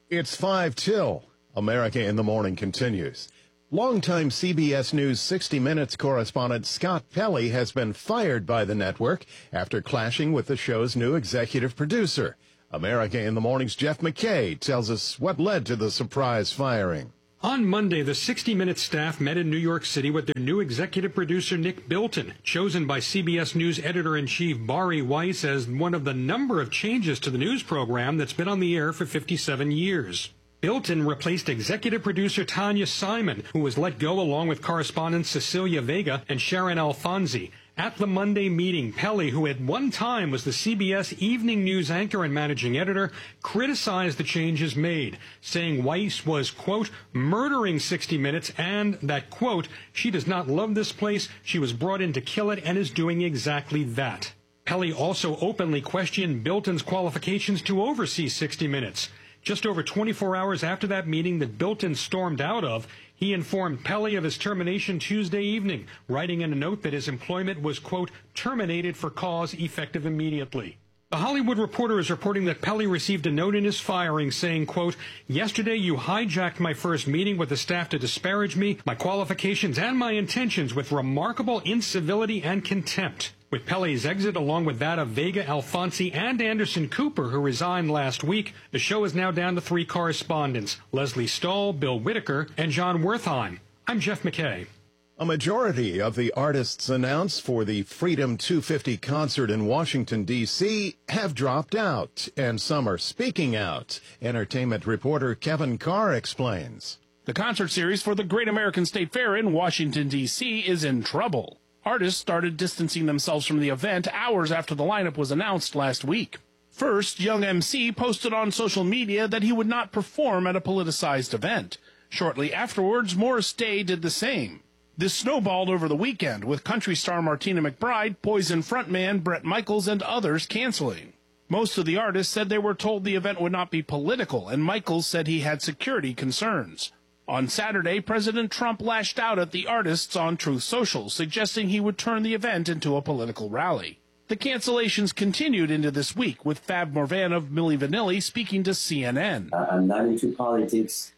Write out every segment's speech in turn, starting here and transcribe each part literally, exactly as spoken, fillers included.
It's five till. America in the Morning continues. Longtime C B S News sixty minutes correspondent Scott Pelley has been fired by the network after clashing with the show's new executive producer. America in the Morning's Jeff McKay tells us what led to the surprise firing. On Monday, the sixty minutes staff met in New York City with their new executive producer, Nick Bilton, chosen by C B S News editor-in-chief Bari Weiss as one of the number of changes to the news program that's been on the air for fifty-seven years. Bilton replaced executive producer Tanya Simon, who was let go along with correspondents Cecilia Vega and Sharon Alfonsi. At the Monday meeting, Pelley, who at one time was the C B S Evening News anchor and managing editor, criticized the changes made, saying Weiss was, quote, murdering sixty minutes and that, quote, she does not love this place, she was brought in to kill it and is doing exactly that. Pelley also openly questioned Bilton's qualifications to oversee sixty minutes. Just over twenty-four hours after that meeting that Bilton stormed out of, he informed Pelley of his termination Tuesday evening, writing in a note that his employment was, quote, terminated for cause effective immediately. The Hollywood Reporter is reporting that Pelley received a note in his firing saying, quote, yesterday you hijacked my first meeting with the staff to disparage me, my qualifications, and my intentions with remarkable incivility and contempt. With Pelley's exit, along with that of Vega, Alfonsi, and Anderson Cooper, who resigned last week, the show is now down to three correspondents, Leslie Stahl, Bill Whitaker, and John Wertheim. I'm Jeff McKay. A majority of the artists announced for the Freedom two fifty concert in Washington, D C have dropped out, and some are speaking out. Entertainment reporter Kevin Carr explains. The concert series for the Great American State Fair in Washington, D C is in trouble. Artists started distancing themselves from the event hours after the lineup was announced last week. First, Young M C posted on social media that he would not perform at a politicized event. Shortly afterwards, Morris Day did the same. This snowballed over the weekend, with country star Martina McBride, Poison frontman Bret Michaels, and others canceling. Most of the artists said they were told the event would not be political, and Michaels said he had security concerns. On Saturday, President Trump lashed out at the artists on Truth Social, suggesting he would turn the event into a political rally. The cancellations continued into this week, with Fab Morvan of Milli Vanilli speaking to C N N. I'm not into politics,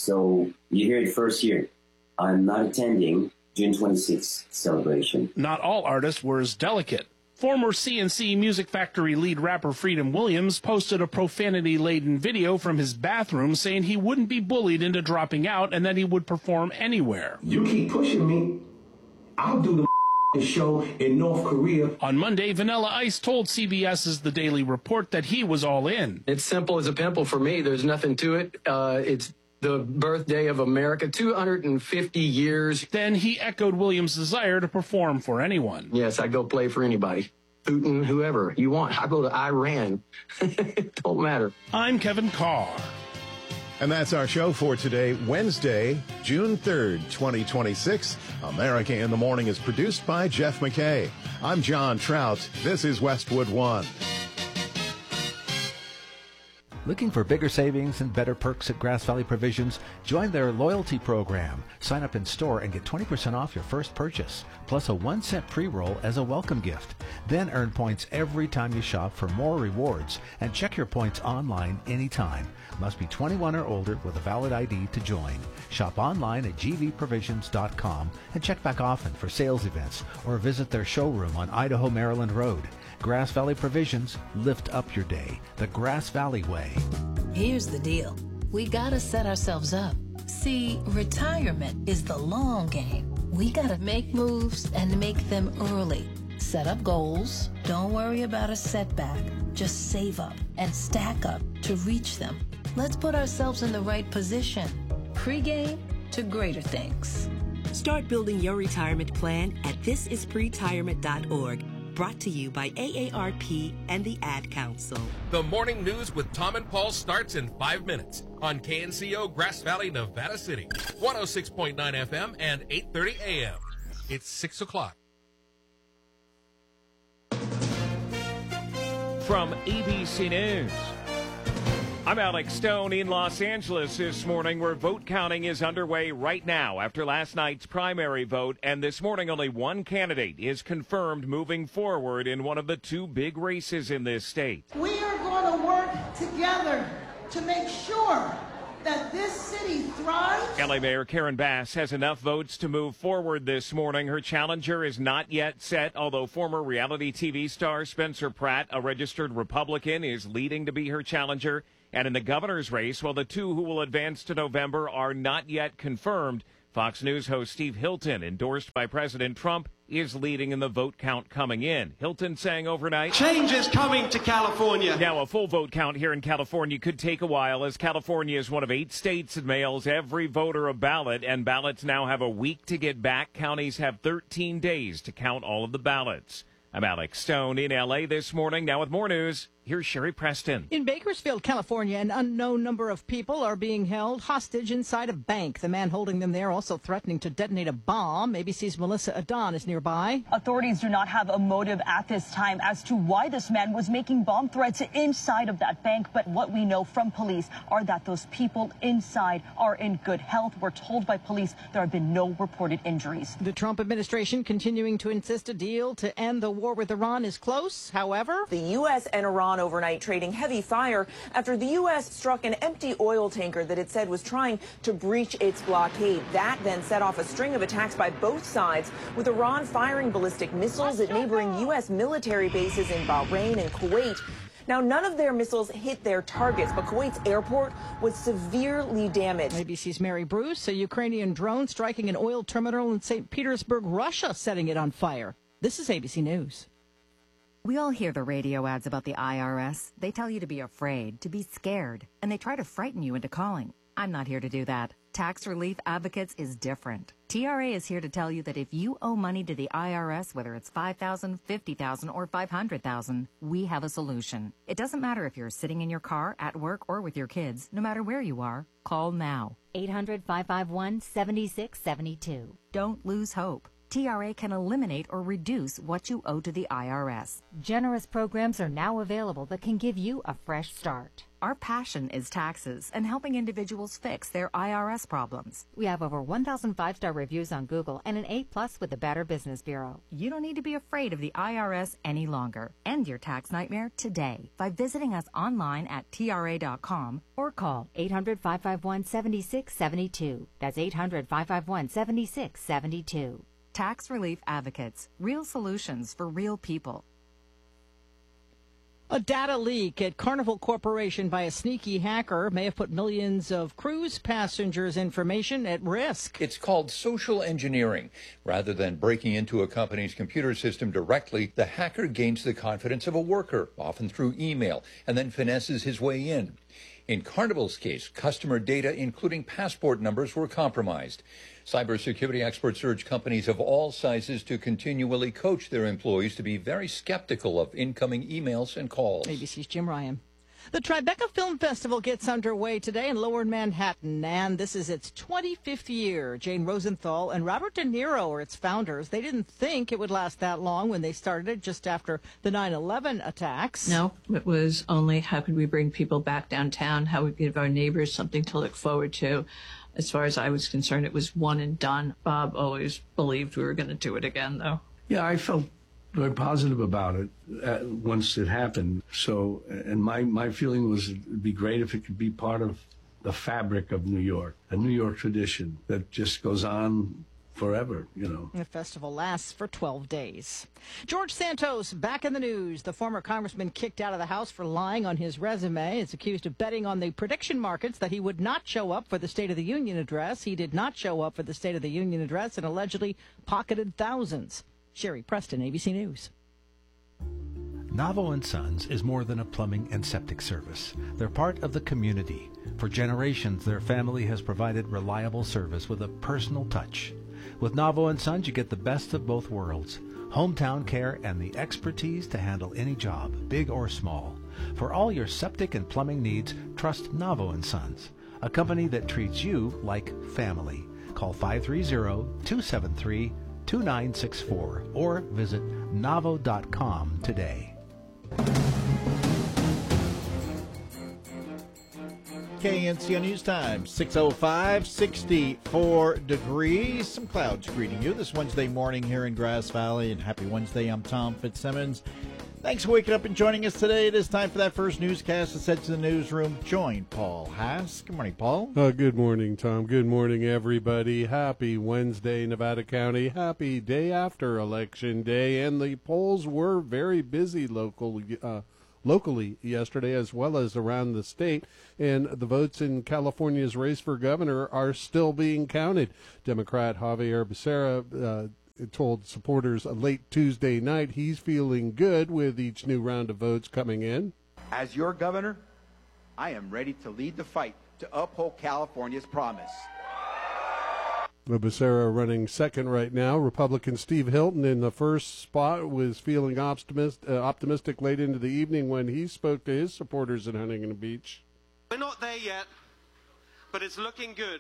so you hear it first here. I'm not attending June twenty-sixth celebration. Not all artists were as delicate. Former C N C Music Factory lead rapper Freedom Williams posted a profanity-laden video from his bathroom saying he wouldn't be bullied into dropping out and that he would perform anywhere. You keep pushing me, I'll do the show in North Korea. On Monday, Vanilla Ice told CBS's The Daily Report that he was all in. It's simple as a pimple for me. There's nothing to it. Uh, it's the birthday of America, two hundred fifty years. Then he echoed Williams' desire to perform for anyone. Yes, I go play for anybody. Putin, whoever you want. I go to Iran. It don't matter. I'm Kevin Carr. And that's our show for today, Wednesday, June third, twenty twenty-six. America in the Morning is produced by Jeff McKay. I'm John Trout. This is Westwood One. Looking for bigger savings and better perks at Grass Valley Provisions? Join their loyalty program. Sign up in store and get twenty percent off your first purchase, plus a one cent pre-roll as a welcome gift. Then earn points every time you shop for more rewards, and check your points online anytime. Must be twenty-one or older with a valid I D to join. Shop online at g v provisions dot com and check back often for sales events or visit their showroom on Idaho Maryland Road. Grass Valley Provisions, lift up your day the Grass Valley way. Here's the deal. We gotta set ourselves up. See, retirement is the long game. We gotta make moves and make them early. Set up goals. Don't worry about a setback. Just save up and stack up to reach them. Let's put ourselves in the right position. Pre-game to greater things. Start building your retirement plan at this is pretirement dot org. Brought to you by A A R P and the Ad Council. The morning news with Tom and Paul starts in five minutes on K N C O Grass Valley, Nevada City, one oh six point nine F M and eight thirty A M. It's six o'clock. From A B C News, I'm Alex Stone in Los Angeles this morning, where vote counting is underway right now after last night's primary vote. And this morning, only one candidate is confirmed moving forward in one of the two big races in this state. We are going to work together to make sure that this city thrives. L A Mayor Karen Bass has enough votes to move forward this morning. Her challenger is not yet set, although former reality T V star Spencer Pratt, a registered Republican, is leading to be her challenger. And in the governor's race, while the two who will advance to November are not yet confirmed, Fox News host Steve Hilton, endorsed by President Trump, is leading in the vote count coming in. Hilton saying overnight, change is coming to California. Now, a full vote count here in California could take a while, as California is one of eight states that mails every voter a ballot, and ballots now have a week to get back. Counties have thirteen days to count all of the ballots. I'm Alex Stone in L A this morning. Now with more news, here's Sherry Preston. In Bakersfield, California, an unknown number of people are being held hostage inside a bank. The man holding them there also threatening to detonate a bomb. A B C's Melissa Adon is nearby. Authorities do not have a motive at this time as to why this man was making bomb threats inside of that bank. But what we know from police are that those people inside are in good health. We're told by police there have been no reported injuries. The Trump administration continuing to insist a deal to end the war with Iran is close. However, the U S and Iran overnight trading heavy fire after the U S struck an empty oil tanker that it said was trying to breach its blockade. That then set off a string of attacks by both sides, with Iran firing ballistic missiles at neighboring U S military bases in Bahrain and Kuwait. Now, none of their missiles hit their targets, but Kuwait's airport was severely damaged. A B C's Mary Bruce, a Ukrainian drone striking an oil terminal in Saint Petersburg, Russia, setting it on fire. This is A B C News. We all hear the radio ads about the I R S. They tell you to be afraid, to be scared, and they try to frighten you into calling. I'm not here to do that. Tax Relief Advocates is different. T R A is here to tell you that if you owe money to the I R S, whether it's five thousand dollars, fifty thousand dollars, or five hundred thousand dollars, we have a solution. It doesn't matter if you're sitting in your car, at work, or with your kids. No matter where you are, call now. eight hundred, five five one, seven six seven two. Don't lose hope. T R A can eliminate or reduce what you owe to the I R S. Generous programs are now available that can give you a fresh start. Our passion is taxes and helping individuals fix their I R S problems. We have over one thousand five-star reviews on Google and an A plus with the Better Business Bureau. You don't need to be afraid of the I R S any longer. End your tax nightmare today by visiting us online at T R A dot com or call eight hundred, five five one, seven six seven two. That's eight hundred, five five one, seven six seven two. Tax Relief Advocates. Real solutions for real people. A data leak at Carnival Corporation by a sneaky hacker may have put millions of cruise passengers' information at risk. It's called social engineering. Rather than breaking into a company's computer system directly, the hacker gains the confidence of a worker, often through email, and then finesses his way in. In Carnival's case, customer data, including passport numbers, were compromised. Cybersecurity experts urge companies of all sizes to continually coach their employees to be very skeptical of incoming emails and calls. A B C's Jim Ryan. The Tribeca Film Festival gets underway today in Lower Manhattan, and this is its twenty-fifth year. Jane Rosenthal and Robert De Niro are its founders. They didn't think it would last that long when they started it just after the nine eleven attacks. No, it was only how could we bring people back downtown, how we could give our neighbors something to look forward to. As far as I was concerned, it was one and done. Bob always believed we were going to do it again, though. Yeah, I felt very positive about it uh, once it happened. So, and my, my feeling was it'd be great if it could be part of the fabric of New York, a New York tradition that just goes on forever, you know. The festival lasts for twelve days. George Santos back in the news. The former congressman kicked out of the House for lying on his resume is accused of betting on the prediction markets that he would not show up for the State of the Union address. He did not show up for the State of the Union address and allegedly pocketed thousands. Sherry Preston, A B C News. Navo and Sons is more than a plumbing and septic service. They're part of the community. For generations, their family has provided reliable service with a personal touch. With Navo and Sons, you get the best of both worlds. Hometown care and the expertise to handle any job, big or small. For all your septic and plumbing needs, trust Navo and Sons, a company that treats you like family. Call five three zero, two seven three, two nine six four or visit navo dot com today. K N C O News Time, six oh five, sixty-four degrees. Some clouds greeting you this Wednesday morning here in Grass Valley. And happy Wednesday, I'm Tom Fitzsimmons. Thanks for waking up and joining us today. It is time for that first newscast. Let's head to the newsroom. Join Paul Haas. Good morning, Paul. Uh, good morning, Tom. Good morning, everybody. Happy Wednesday, Nevada County. Happy day after Election Day. And the polls were very busy local, uh, locally yesterday as well as around the state. And the votes in California's race for governor are still being counted. Democrat Javier Becerra uh, told supporters late Tuesday night he's feeling good with each new round of votes coming in. As your governor, I am ready to lead the fight to uphold California's promise. Becerra running second right now. Republican Steve Hilton in the first spot was feeling optimist, uh, optimistic late into the evening when he spoke to his supporters in Huntington Beach. We're not there yet, but it's looking good.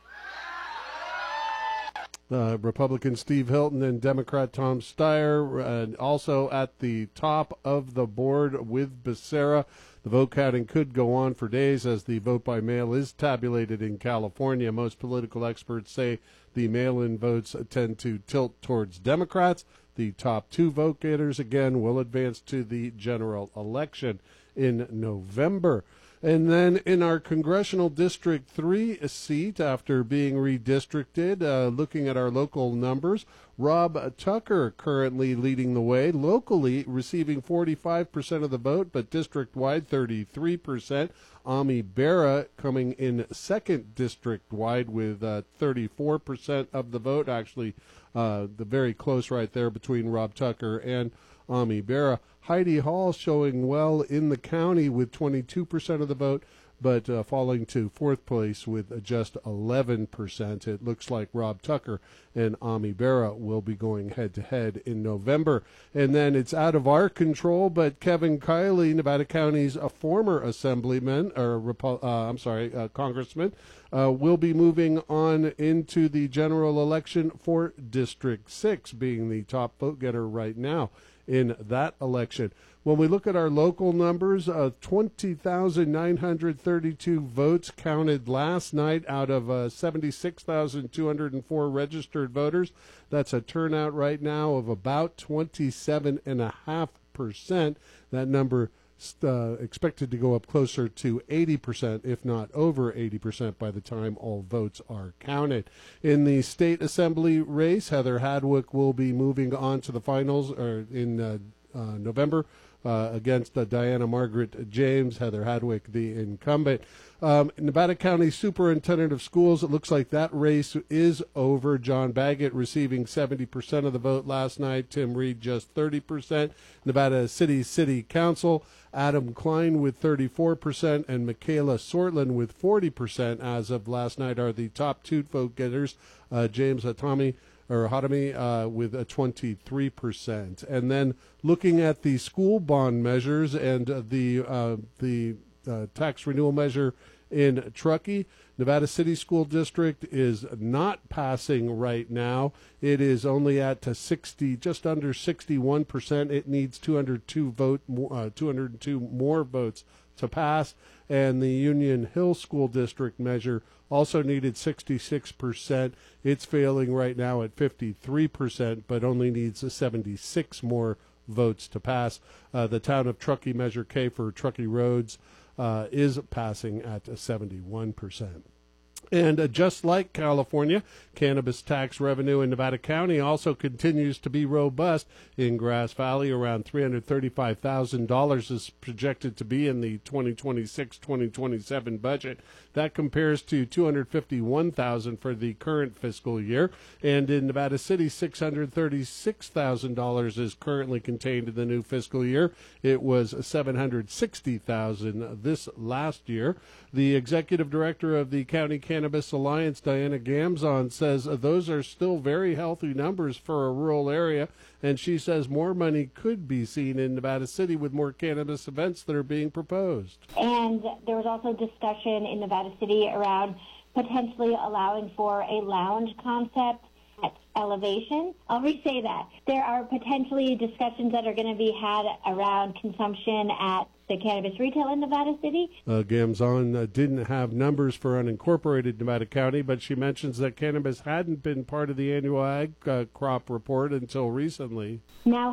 Uh, Republican Steve Hilton and Democrat Tom Steyer, uh, also at the top of the board with Becerra. The vote counting could go on for days as the vote by mail is tabulated in California. Most political experts say the mail-in votes tend to tilt towards Democrats. The top two vote getters, again, will advance to the general election in November. And then in our Congressional District three seat, after being redistricted, uh, looking at our local numbers, Rob Tucker currently leading the way, locally receiving forty-five percent of the vote, but district-wide thirty-three percent. Ami Bera coming in second district-wide with uh, thirty-four percent of the vote, actually uh, the very close right there between Rob Tucker and Ami Bera. Heidi Hall showing well in the county with twenty-two percent of the vote, but uh, falling to fourth place with just eleven percent. It looks like Rob Tucker and Ami Bera will be going head-to-head in November. And then it's out of our control, but Kevin Kiley, Nevada County's a former assemblyman, or uh, I'm sorry, uh, congressman, uh, will be moving on into the general election for District six, being the top vote getter right now in that election. When we look at our local numbers, uh, twenty thousand nine hundred thirty-two votes counted last night out of uh, seventy-six thousand two hundred four registered voters. That's a turnout right now of about twenty-seven point five percent. That number uh, expected to go up closer to eighty percent, if not over eighty percent by the time all votes are counted. In the state assembly race, Heather Hadwick will be moving on to the finals or in uh, uh, November uh, against uh, Diana Margaret James. Heather Hadwick, the incumbent. Um, Nevada County Superintendent of Schools, it looks like that race is over. John Baggett receiving seventy percent of the vote last night. Tim Reed just thirty percent. Nevada City City Council, Adam Klein with thirty-four percent and Michaela Sortland with forty percent as of last night are the top two vote getters. Uh, James Hatami or Hatami uh, with a twenty-three percent. And then looking at the school bond measures and uh, the uh, the uh, tax renewal measure in Truckee, Nevada City School District is not passing right now. It is only at to sixty, just under sixty-one percent. It needs two hundred two vote, uh, two hundred two more votes to pass. And the Union Hill School District measure also needed sixty-six percent. It's failing right now at fifty-three percent, but only needs seventy-six more votes to pass. Uh, the town of Truckee Measure K for Truckee Roads Uh, is passing at seventy-one percent. And uh, just like California, cannabis tax revenue in Nevada County also continues to be robust. In Grass Valley, around three hundred thirty-five thousand dollars is projected to be in the twenty twenty-six twenty twenty-seven budget. That compares to two hundred fifty-one thousand dollars for the current fiscal year. And in Nevada City, six hundred thirty-six thousand dollars is currently contained in the new fiscal year. It was seven hundred sixty thousand dollars this last year. The executive director of the County Cannabis Alliance, Diana Gamzon, says those are still very healthy numbers for a rural area, and she says more money could be seen in Nevada City with more cannabis events that are being proposed. And there was also discussion in Nevada City around potentially allowing for a lounge concept at Elevation. I'll re-say that. There are potentially discussions that are going to be had around consumption at the cannabis retail in Nevada City. Uh, Gamzon uh, didn't have numbers for unincorporated Nevada County, but she mentions that cannabis hadn't been part of the annual ag uh, crop report until recently. Now, Hat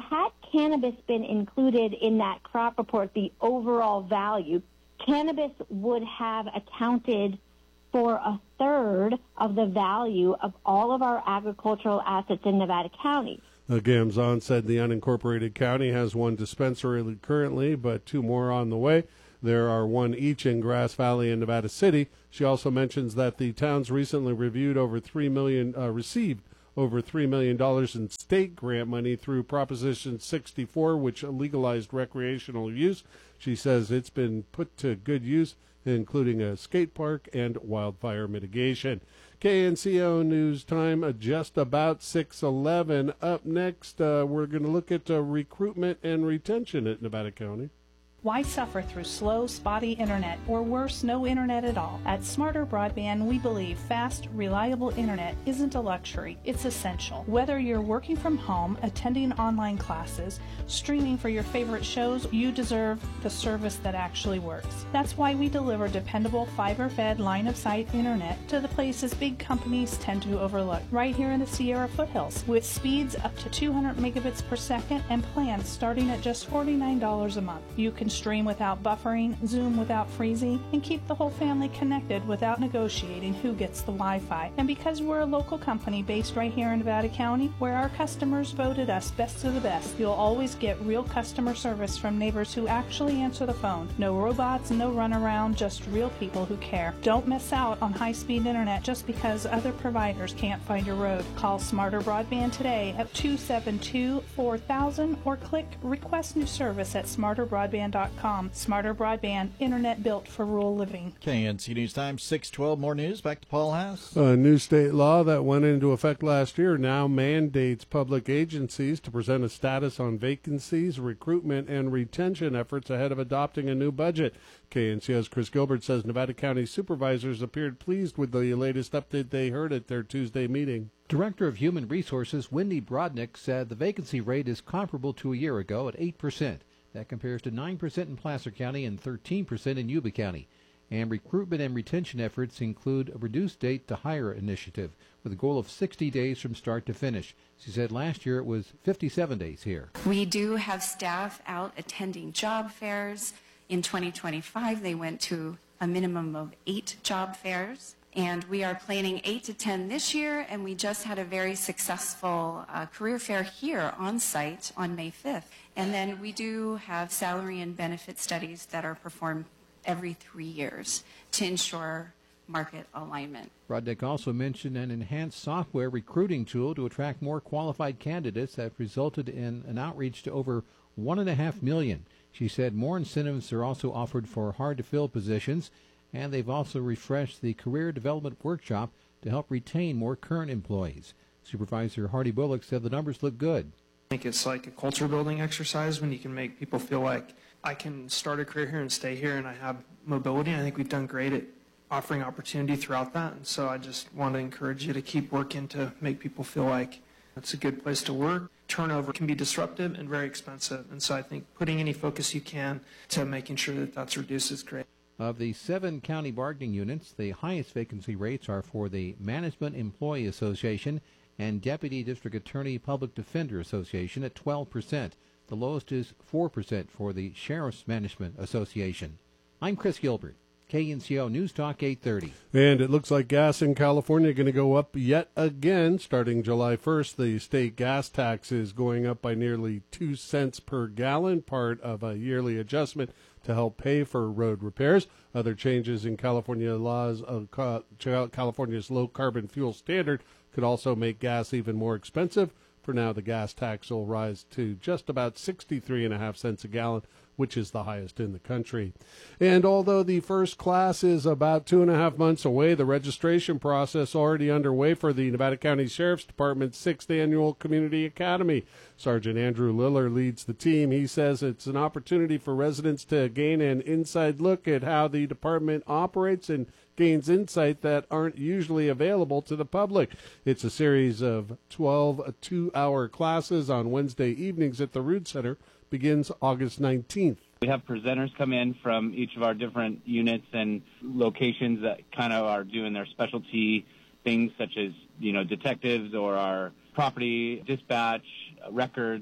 cannabis been included in that crop report, the overall value, cannabis would have accounted for a third of the value of all of our agricultural assets in Nevada County. Uh, Gamzon said the unincorporated county has one dispensary currently, but two more on the way. There are one each in Grass Valley and Nevada City. She also mentions that the towns recently reviewed over three million, uh, received over three million dollars in state grant money through Proposition sixty-four, which legalized recreational use. She says it's been put to good use, including a skate park and wildfire mitigation. K N C O News Time, uh, just about six eleven. Up next, uh, we're going to look at uh, recruitment and retention at Nevada County. Why suffer through slow, spotty internet, or worse, no internet at all? At Smarter Broadband, we believe fast, reliable internet isn't a luxury, it's essential. Whether you're working from home, attending online classes, streaming for your favorite shows, you deserve the service that actually works. That's why we deliver dependable fiber-fed line-of-sight internet to the places big companies tend to overlook, right here in the Sierra foothills, with speeds up to two hundred megabits per second and plans starting at just forty-nine dollars a month. You can stream without buffering, Zoom without freezing, and keep the whole family connected without negotiating who gets the Wi-Fi. And because we're a local company based right here in Nevada County, where our customers voted us best of the best, you'll always get real customer service from neighbors who actually answer the phone. No robots, no runaround, just real people who care. Don't miss out on high-speed internet just because other providers can't find your road. Call Smarter Broadband today at two seven two, four thousand or click Request New Service at smarter broadband dot com. Smarter Broadband, internet built for rural living. K N C News Time, six twelve. More news. Back to Paul Haas. A new state law that went into effect last year now mandates public agencies to present a status on vacancies, recruitment, and retention efforts ahead of adopting a new budget. K N C O's Chris Gilbert says Nevada County supervisors appeared pleased with the latest update they heard at their Tuesday meeting. Director of Human Resources Wendy Brodnick said the vacancy rate is comparable to a year ago at eight percent. That compares to nine percent in Placer County and thirteen percent in Yuba County. And recruitment and retention efforts include a reduced date to hire initiative with a goal of sixty days from start to finish. She said last year it was fifty-seven days here. We do have staff out attending job fairs. In twenty twenty-five, they went to a minimum of eight job fairs. And we are planning eight to ten this year, and we just had a very successful uh, career fair here on site on May fifth. And then we do have salary and benefit studies that are performed every three years to ensure market alignment. Brodnick also mentioned an enhanced software recruiting tool to attract more qualified candidates that resulted in an outreach to over one and a half million. She said more incentives are also offered for hard-to-fill positions, and they've also refreshed the Career Development Workshop to help retain more current employees. Supervisor Hardy Bullock said the numbers look good. I think it's like a culture-building exercise when you can make people feel like I can start a career here and stay here and I have mobility. I think we've done great at offering opportunity throughout that, and so I just want to encourage you to keep working to make people feel like it's a good place to work. Turnover can be disruptive and very expensive, and so I think putting any focus you can to making sure that that's reduced is great. Of the seven county bargaining units, the highest vacancy rates are for the Management Employee Association and Deputy District Attorney Public Defender Association at twelve percent. The lowest is four percent for the Sheriff's Management Association. I'm Chris Gilbert, K N C O News Talk eight thirty. And it looks like gas in California going to go up yet again starting July first. The state gas tax is going up by nearly two cents per gallon, part of a yearly adjustment to help pay for road repairs. Other changes in California laws of California's low carbon fuel standard could also make gas even more expensive. For now, the gas tax will rise to just about sixty-three and a half cents a gallon, which is the highest in the country. And although the first class is about two and a half months away, the registration process already underway for the Nevada County Sheriff's Department's sixth Annual Community Academy. Sergeant Andrew Liller leads the team. He says it's an opportunity for residents to gain an inside look at how the department operates and gains insight that aren't usually available to the public. It's a series of twelve two-hour classes on Wednesday evenings at the Rood Center. Begins August nineteenth. We have presenters come in from each of our different units and locations that kind of are doing their specialty things, such as, you know, detectives or our property dispatch records.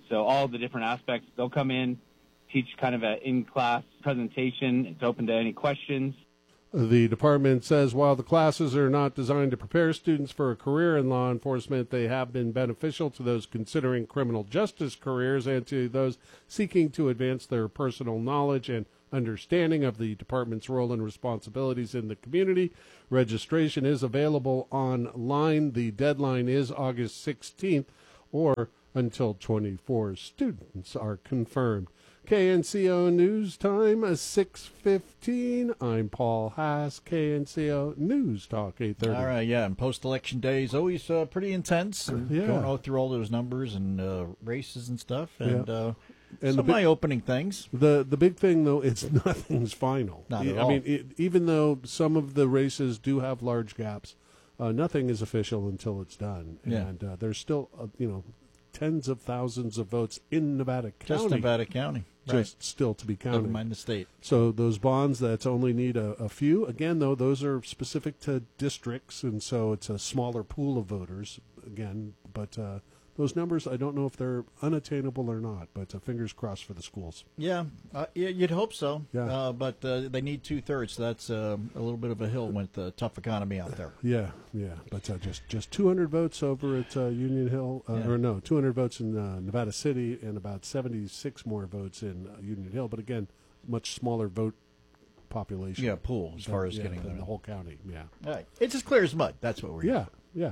So all the different aspects, they'll come in, teach kind of an in-class presentation. It's open to any questions. The department says while the classes are not designed to prepare students for a career in law enforcement, they have been beneficial to those considering criminal justice careers and to those seeking to advance their personal knowledge and understanding of the department's role and responsibilities in the community. Registration is available online. The deadline is August sixteenth or until twenty-four students are confirmed. K N C O News Time, six fifteen. I'm Paul Haas, K N C O News Talk, eight thirty. All right, yeah, and post-election day is always uh, pretty intense. Yeah. Going all through all those numbers and uh, races and stuff, and, Yeah. uh, And some the big- eye-opening things. The the big thing, though, it's nothing's final. Not I at I all. mean, it, even though some of the races do have large gaps, uh, nothing is official until it's done. Yeah. And uh, there's still, uh, you know, tens of thousands of votes in Nevada County. Just Nevada County. Just right. still to be counted. Never mind the state. So those bonds that only need a, a few, again, though, those are specific to districts, and so it's a smaller pool of voters, again. But uh, those numbers, I don't know if they're unattainable or not, but uh, fingers crossed for the schools. Yeah, uh, y- you'd hope so. Yeah. Uh, but uh, they need two-thirds, so that's uh, a little bit of a hill with the tough economy out there. Yeah, yeah, but uh, just just two hundred votes over at uh, Union Hill, uh, Yeah. or no, two hundred votes in uh, Nevada City, and about seventy-six more votes in uh, Union Hill. But again, much smaller vote population. Yeah, pool as far than- as yeah, getting than the- the whole county. Yeah, All right. It's as clear as mud. That's what we're yeah, yeah.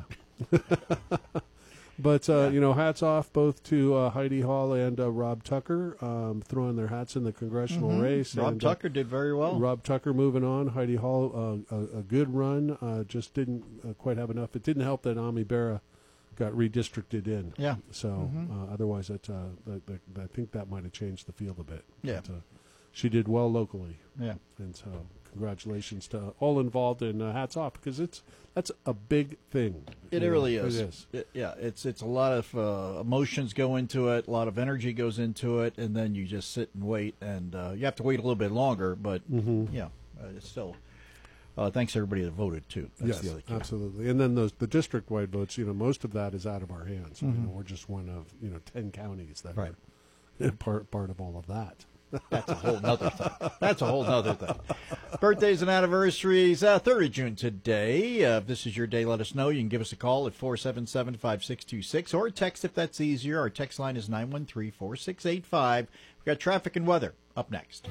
But uh, you know, hats off both to uh, Heidi Hall and uh, Rob Tucker, um, throwing their hats in the congressional Mhm. race. Rob and, uh, Tucker did very well. Rob Tucker moving on. Heidi Hall, uh, a, a good run. Uh, just didn't uh, quite have enough. It didn't help that Ami Berra got redistricted in. Yeah. So Mhm. uh, otherwise, that, uh, that, that I think that might have changed the field a bit. Yeah. But, uh, she did well locally. Yeah. And so congratulations to all involved, and uh, hats off, because it's that's a big thing. It You know, really is. It is. It- yeah, it's it's a lot of uh, emotions go into it, a lot of energy goes into it, and then you just sit and wait, and uh, you have to wait a little bit longer, but Mhm. yeah, uh, it's still. Uh, thanks to everybody that voted too. That's Yes, the other key. absolutely. And then those the district-wide votes. You know, most of that is out of our hands. You Mhm. know, we're just one of you know ten counties that Right. are part part of all of that. That's a whole nother thing. That's a whole nother thing. Birthdays and anniversaries, uh, third of June today. Uh, if this is your day, let us know. You can give us a call at four seven seven, five six two six or text if that's easier. Our text line is nine one three, four six eight five. We've got traffic and weather up next.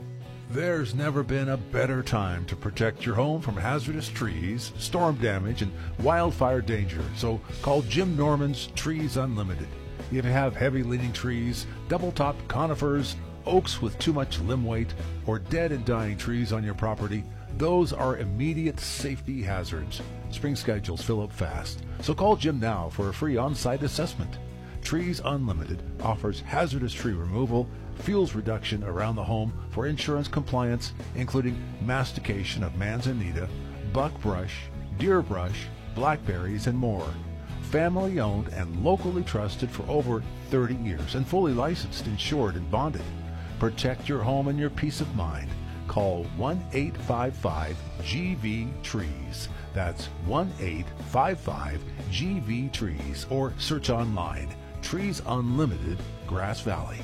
There's never been a better time to protect your home from hazardous trees, storm damage, and wildfire danger. So call Jim Norman's Trees Unlimited. If you have heavy leaning trees, double-topped conifers, oaks with too much limb weight, or dead and dying trees on your property, those are immediate safety hazards. Spring schedules fill up fast, so call Jim now for a free on-site assessment. Trees Unlimited offers hazardous tree removal, fuels reduction around the home for insurance compliance, including mastication of manzanita, buckbrush, deer brush, blackberries, and more. Family owned and locally trusted for over thirty years and fully licensed, insured, and bonded. Protect your home and your peace of mind. Call one eight five five G V Trees. That's one eight five five G V Trees, or search online. Trees Unlimited, Grass Valley.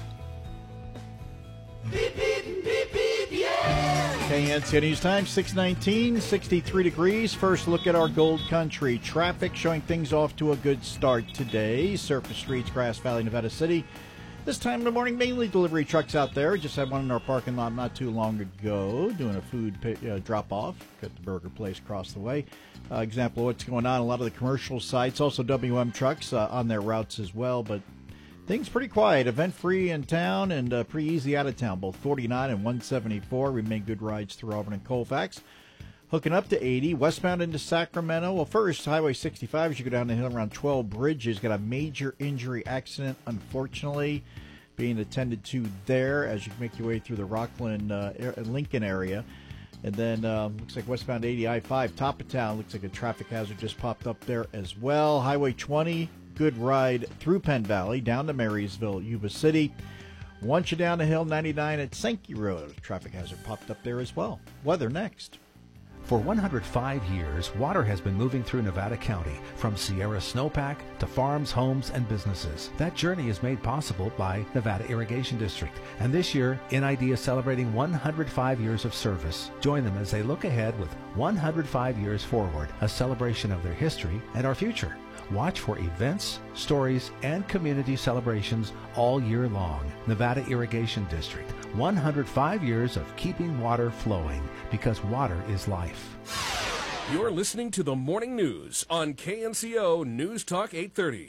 K N C O News Time, six nineteen, sixty-three degrees. First look at our Gold Country traffic, showing things off to a good start today. Surface streets, Grass Valley, Nevada City. This time in the morning, mainly delivery trucks out there. Just had one in our parking lot not too long ago, doing a food pay, uh, drop-off. Got the burger place across the way. Uh, example of what's going on, a lot of the commercial sites, also W M trucks uh, on their routes as well, but things pretty quiet, event-free in town, and uh, pretty easy out of town. Both forty-nine and one seventy-four remain good rides through Auburn and Colfax. Hooking up to eighty, westbound into Sacramento. Well, first, Highway sixty-five, as you go down the hill around twelve Bridges, got a major injury accident, unfortunately, being attended to there as you make your way through the Rockland, uh, Lincoln area. And then, uh, looks like westbound eighty, I five, top of town, looks like a traffic hazard just popped up there as well. Highway twenty, good ride through Penn Valley, down to Marysville, Yuba City. Once you're down the hill, ninety-nine at Sankey Road, traffic hazard popped up there as well. Weather next. For one hundred five years, water has been moving through Nevada County, from Sierra Snowpack to farms, homes, and businesses. That journey is made possible by Nevada Irrigation District. And this year, N I D is celebrating one hundred five years of service. Join them as they look ahead with one hundred five years forward, a celebration of their history and our future. Watch for events, stories, and community celebrations all year long. Nevada Irrigation District, one hundred five years of keeping water flowing, because water is life. You're listening to the Morning News on K N C O News Talk eight thirty.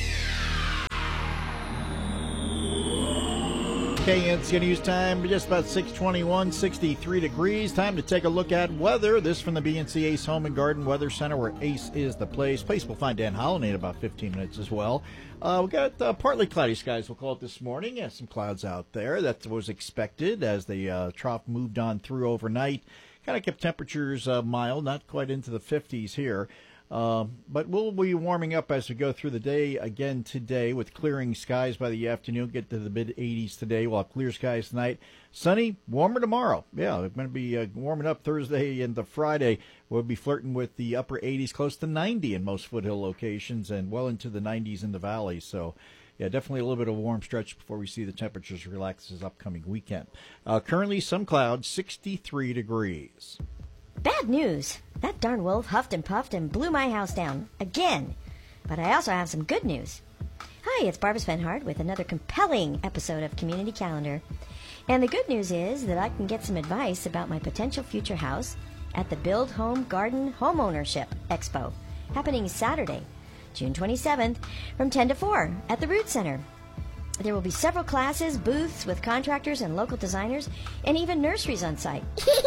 K N C O News time, just about six twenty-one, sixty-three degrees. Time to take a look at weather. This from the B N C Ace Home and Garden Weather Center, where Ace is the place. Place will find Dan Holland in about fifteen minutes as well. Uh, we got uh, partly cloudy skies, we'll call it this morning. Yeah, some clouds out there. That was expected as the uh, trough moved on through overnight. Kind of kept temperatures uh, mild, not quite into the fifties here. Uh, but we'll be warming up as we go through the day again today with clearing skies by the afternoon. Get to the mid eighties today. We'll have clear skies tonight. Sunny, warmer tomorrow. Yeah, we're going to be uh, warming up Thursday into Friday. We'll be flirting with the upper eighties, close to ninety in most foothill locations, and well into the nineties in the valley. So, yeah, definitely a little bit of a warm stretch before we see the temperatures relax this upcoming weekend. Uh, currently, some clouds, sixty-three degrees. Bad news. That darn wolf huffed and puffed and blew my house down. Again. But I also have some good news. Hi, it's Barbara Svenhard with another compelling episode of Community Calendar. And the good news is that I can get some advice about my potential future house at the Build Home Garden Homeownership Expo, happening Saturday, June twenty-seventh, from ten to four at the Root Center. There will be several classes, booths with contractors and local designers, and even nurseries on site.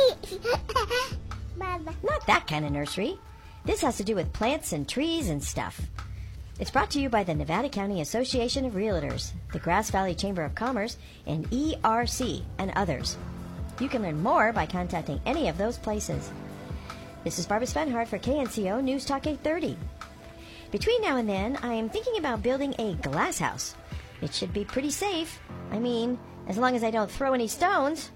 Not that kind of nursery. This has to do with plants and trees and stuff. It's brought to you by the Nevada County Association of Realtors, the Grass Valley Chamber of Commerce, and E R C, and others. You can learn more by contacting any of those places. This is Barbara Svenhard for K N C O News Talk eight thirty. Between now and then, I am thinking about building a glass house. It should be pretty safe. I mean, as long as I don't throw any stones.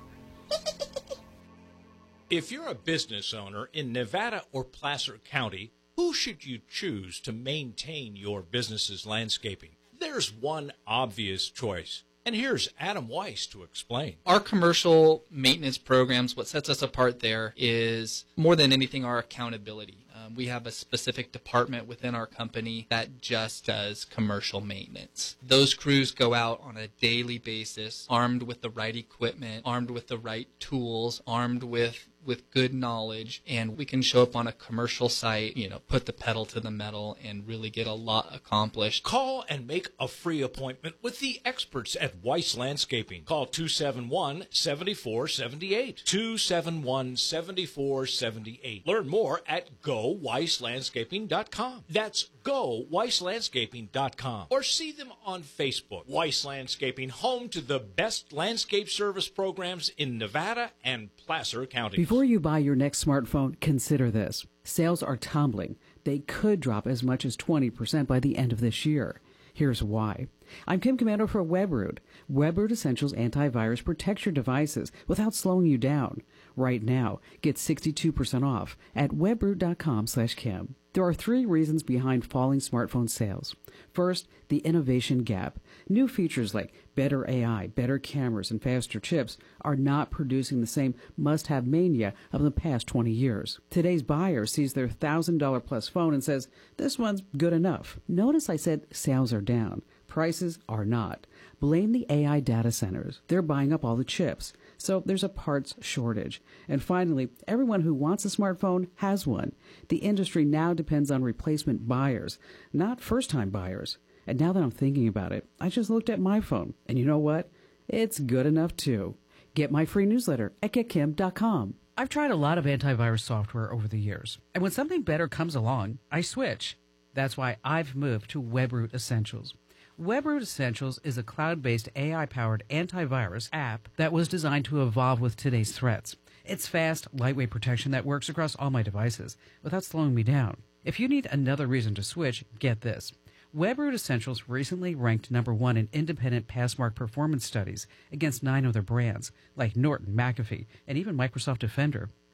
If you're a business owner in Nevada or Placer County, who should you choose to maintain your business's landscaping? There's one obvious choice. And here's Adam Weiss to explain. Our commercial maintenance programs, what sets us apart there is more than anything our accountability. Um, we have a specific department within our company that just does commercial maintenance. Those crews go out on a daily basis, armed with the right equipment, armed with the right tools, armed with with good knowledge, and we can show up on a commercial site, you know, put the pedal to the metal and really get a lot accomplished. Call and make a free appointment with the experts at Weiss Landscaping. Call two seven one, seven four seven eight, two seven one, seven four seven eight. Learn more at go weiss landscaping dot com. That's go weiss landscaping dot com. Or see them on Facebook. Weiss Landscaping, home to the best landscape service programs in Nevada and Placer County. Before you buy your next smartphone, consider this. Sales are tumbling. They could drop as much as twenty percent by the end of this year. Here's why. I'm Kim Commando for WebRoot. WebRoot Essentials Antivirus protects your devices without slowing you down. Right now, get sixty-two percent off at webroot dot com slash Kim. There are three reasons behind falling smartphone sales. First, the innovation gap. New features like better A I, better cameras, and faster chips are not producing the same must-have mania of the past twenty years. Today's buyer sees their one thousand dollars plus phone and says, this one's good enough. Notice I said sales are down. Prices are not. Blame the A I data centers. They're buying up all the chips. So there's a parts shortage. And finally, everyone who wants a smartphone has one. The industry now depends on replacement buyers, not first-time buyers. And now that I'm thinking about it, I just looked at my phone. And you know what? It's good enough, too. Get my free newsletter at get kim dot com. I've tried a lot of antivirus software over the years. And when something better comes along, I switch. That's why I've moved to WebRoot Essentials. WebRoot Essentials is a cloud-based A I-powered antivirus app that was designed to evolve with today's threats. It's fast, lightweight protection that works across all my devices without slowing me down. If you need another reason to switch, get this. WebRoot Essentials recently ranked number one in independent Passmark performance studies against nine other brands, like Norton, McAfee, and even Microsoft Defender.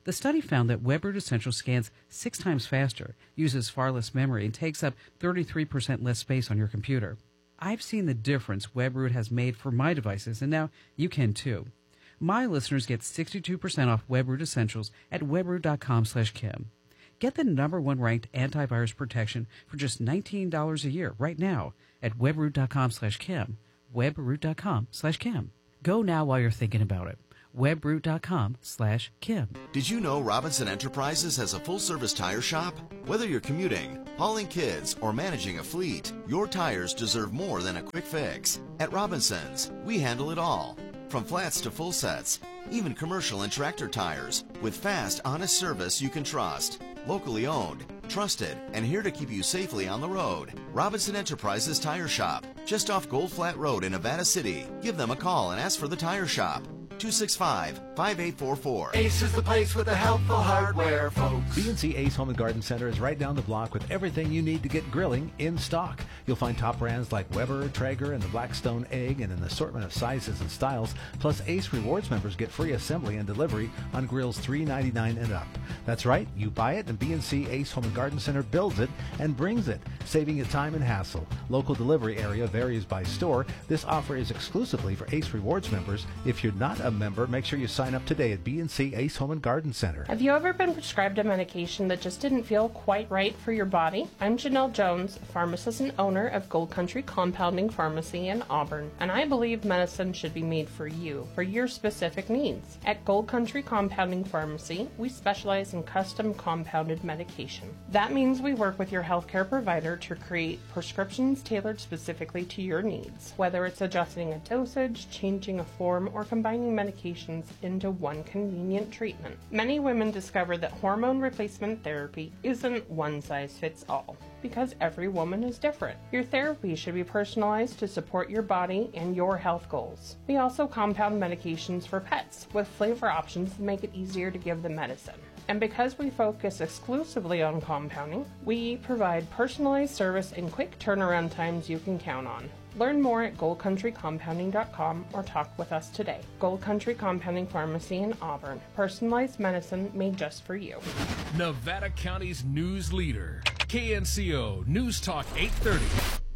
The study found that WebRoot Essential scans six times faster, uses far less memory, and takes up thirty-three percent less space on your computer. I've seen the difference WebRoot has made for my devices, and now you can too. My listeners get sixty-two percent off WebRoot Essentials at webroot.com slash Kim. Get the number one ranked antivirus protection for just nineteen dollars a year right now at webroot.com slash Kim. webroot.com slash Kim. Go now while you're thinking about it. webroot.com slash Kim. Did you know Robinson Enterprises has a full-service tire shop? Whether you're commuting, hauling kids, or managing a fleet, your tires deserve more than a quick fix. At Robinson's, we handle it all. From flats to full sets, even commercial and tractor tires, with fast, honest service you can trust. Locally owned, trusted, and here to keep you safely on the road. Robinson Enterprises Tire Shop, just off Gold Flat Road in Nevada City. Give them a call and ask for the Tire Shop. two six five, five eight four four. Ace is the place with the helpful hardware, folks. B and C Ace Home and Garden Center is right down the block with everything you need to get grilling in stock. You'll find top brands like Weber, Traeger, and the Blackstone Egg in an assortment of sizes and styles. Plus, Ace Rewards members get free assembly and delivery on grills three ninety-nine and up. That's right, you buy it and B and C Ace Home and Garden Center builds it and brings it, saving you time and hassle. Local delivery area varies by store. This offer is exclusively for Ace Rewards members. If you're not a member, make sure you sign up today at B and C Ace Home and Garden Center. Have you ever been prescribed a medication that just didn't feel quite right for your body? I'm Janelle Jones, pharmacist and owner of Gold Country Compounding Pharmacy in Auburn, and I believe medicine should be made for you, for your specific needs. At Gold Country Compounding Pharmacy, we specialize in custom compounded medication. That means we work with your healthcare provider to create prescriptions tailored specifically to your needs, whether it's adjusting a dosage, changing a form, or combining medications into one convenient treatment. Many women discover that hormone replacement therapy isn't one size fits all, because every woman is different. Your therapy should be personalized to support your body and your health goals. We also compound medications for pets with flavor options that make it easier to give the medicine. And because we focus exclusively on compounding, we provide personalized service and quick turnaround times you can count on. Learn more at gold country compounding dot com or talk with us today. Gold Country Compounding Pharmacy in Auburn. Personalized medicine made just for you. Nevada County's news leader. K N C O News Talk eight thirty.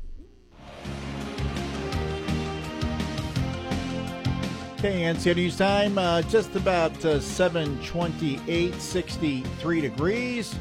K N C O News Time, uh, just about uh, seven twenty-eight, sixty-three degrees.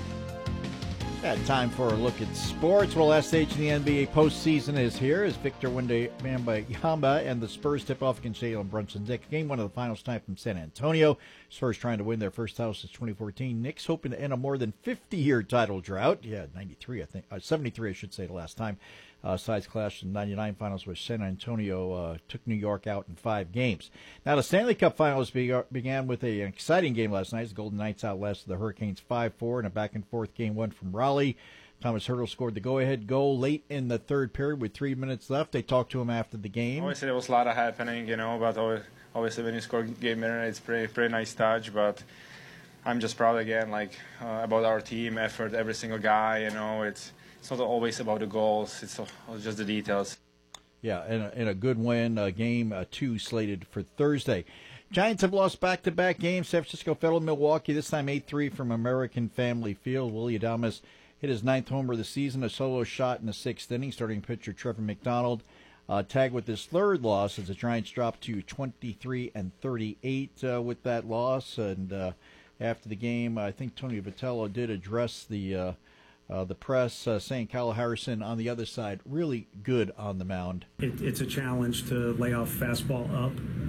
Got time for a look at sports. Well, last stage in the N B A postseason is here as Victor Wembanyama and the Spurs tip off against Jalen Brunson. Game one of the finals tonight from San Antonio. Spurs trying to win their first title since twenty fourteen. Knicks hoping to end a more than fifty-year title drought. Yeah, ninety-three, I think. Uh, seventy-three, I should say, the last time. Uh, sides clashed in ninety-nine finals where San Antonio uh, took New York out in five games. Now, the Stanley Cup finals be- began with a, an exciting game last night. The Golden Knights outlasted the Hurricanes five four in a back-and-forth game one from Raleigh. Thomas Hertl scored the go-ahead goal late in the third period with three minutes left. They talked to him after the game. Obviously, there was a lot of happening, you know, but obviously when you score game winner, it's pretty, pretty nice touch, but I'm just proud again, like, uh, about our team effort, every single guy, you know, it's It's not always about the goals. It's just the details. Yeah, and a, and a good win. Uh, game uh, two slated for Thursday. Giants have lost back-to-back games. San Francisco fell to Milwaukee, this time eight three from American Family Field. Willie Adames hit his ninth homer of the season, a solo shot in the sixth inning. Starting pitcher Trevor McDonald uh, tagged with his third loss as the Giants dropped to twenty-three and thirty-eight uh, with that loss. And uh, after the game, I think Tony Vitello did address the uh, Uh, the press uh, saying Kyle Harrison on the other side really good on the mound. It, it's a challenge to lay off fastball up,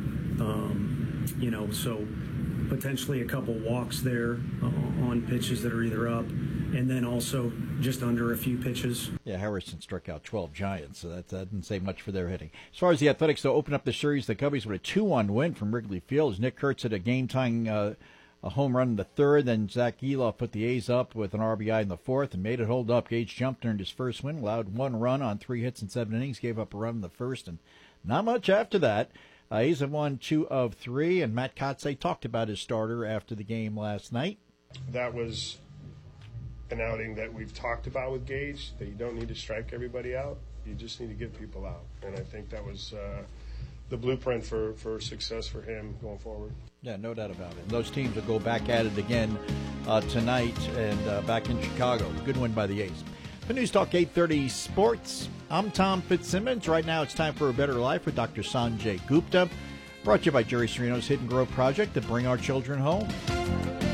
um, you know, so potentially a couple walks there uh, on pitches that are either up, and then also just under a few pitches. Yeah, Harrison struck out twelve Giants, so that, that didn't say much for their hitting. As far as the Athletics, though, open up the series, the Cubbies with a two one win from Wrigley Field. Nick Kurtz had a game-tying uh, a home run in the third. Then Zach Eloff put the A's up with an R B I in the fourth and made it hold up. Gage jumped, earned his first win, allowed one run on three hits in seven innings, gave up a run in the first, and not much after that. Uh, A's have won two of three, and Matt Kotze talked about his starter after the game last night. That was an outing that we've talked about with Gage, that you don't need to strike everybody out. You just need to get people out. And I think that was uh, the blueprint for, for success for him going forward. Yeah, no doubt about it. And those teams will go back at it again uh, tonight and uh, back in Chicago. Good win by the A's. For News Talk eight thirty Sports, I'm Tom Fitzsimmons. Right now it's time for A Better Life with Doctor Sanjay Gupta. Brought to you by Jerry Serino's Hidden Grove Project to bring our children home.